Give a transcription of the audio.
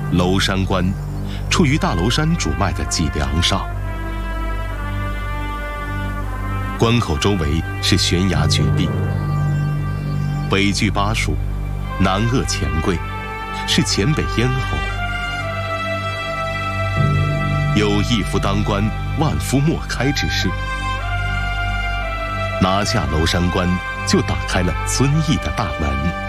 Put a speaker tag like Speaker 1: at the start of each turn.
Speaker 1: 娄山关处于大娄山主脉的脊梁上，关口周围是悬崖绝壁，北据巴蜀，南扼钱柜，是黔北咽喉。有一夫当关，万夫莫开之势。拿下娄山关，就打开了遵义的大门。